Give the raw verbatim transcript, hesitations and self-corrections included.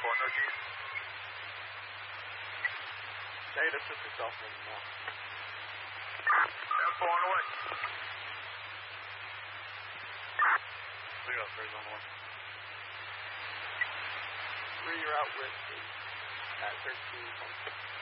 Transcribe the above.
four, no G. Negative, took yourself in now. seven four on the way. Three up, there's on the way. Three, you're out with me at thirteen.